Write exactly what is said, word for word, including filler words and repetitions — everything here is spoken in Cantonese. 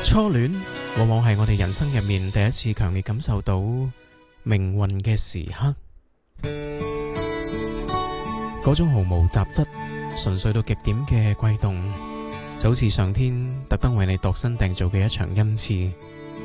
初戀往往係我哋人生入面第一次強烈感受到命運嘅時刻，嗰種毫無雜質、純粹到極點嘅悸動，就好似上天特登為你度身訂造嘅一場恩賜。